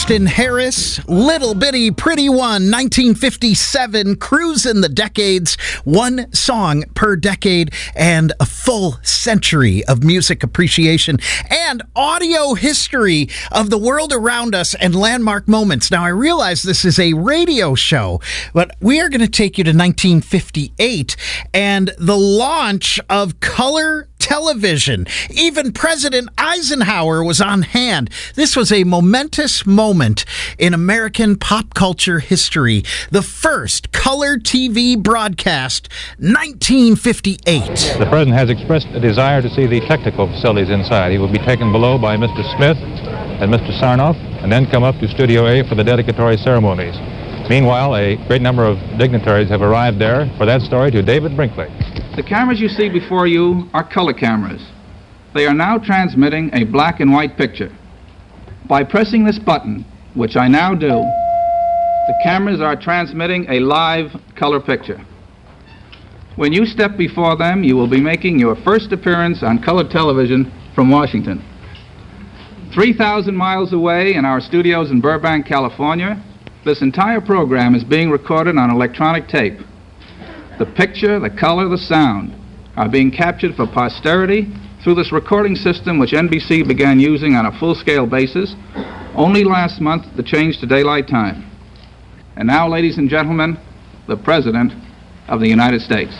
Paxton Harris, Little Bitty Pretty One, 1957, cruising the decades, one song per decade, and a full century of music appreciation and audio history of the world around us and landmark moments. Now, I realize this is a radio show, but we are going to take you to 1958 and the launch of color television. Even President Eisenhower was on hand. This was a momentous moment in American pop culture history. The first color TV broadcast, 1958. The President has expressed a desire to see the technical facilities inside. He will be taken below by Mr. Smith and Mr. Sarnoff, and then come up to Studio A for the dedicatory ceremonies. Meanwhile, a great number of dignitaries have arrived there. For that story, to David Brinkley. The cameras you see before you are color cameras. They are now transmitting a black and white picture. By pressing this button, which I now do, the cameras are transmitting a live color picture. When you step before them, you will be making your first appearance on color television from Washington. 3,000 miles away in our studios in Burbank, California, this entire program is being recorded on electronic tape. The picture, the color, the sound are being captured for posterity through this recording system which NBC began using on a full-scale basis only last month to change to daylight time. And now, ladies and gentlemen, the President of the United States.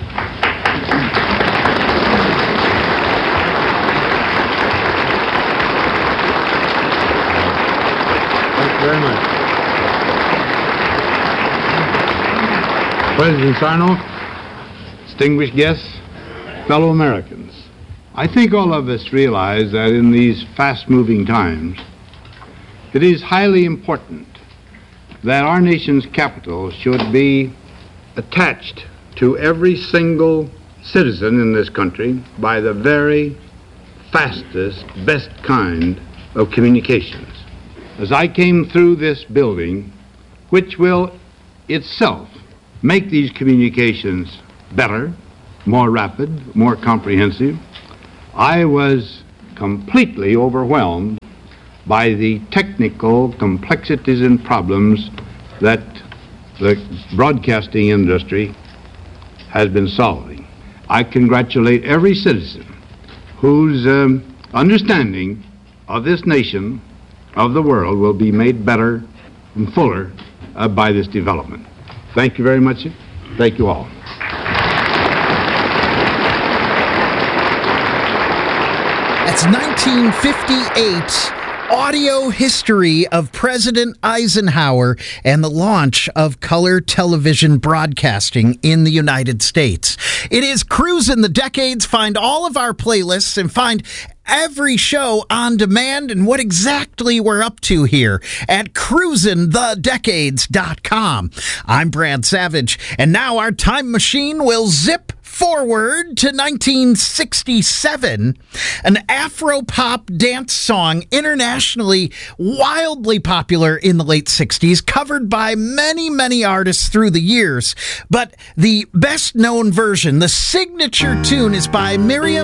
Thank you very much. President Sarnoff, distinguished guests, fellow Americans, I think all of us realize that in these fast-moving times, it is highly important that our nation's capital should be attached to every single citizen in this country by the very fastest, best kind of communications. As I came through this building, which will itself make these communications better, more rapid, more comprehensive, I was completely overwhelmed by the technical complexities and problems that the broadcasting industry has been solving. I congratulate every citizen whose understanding of this nation, of the world, will be made better and fuller by this development. Thank you very much. Thank you all. That's 1958. Audio history of President Eisenhower and the launch of color television broadcasting in the United States. It is Cruisin' the Decades. Find all of our playlists and find every show on demand and what exactly we're up to here at cruisinthedecades.com. I'm Brad Savage, and now our time machine will zip forward to 1967, an Afro-pop dance song internationally wildly popular in the late 60s, covered by many, many artists through the years. But the best-known version, the signature tune, is by Miriam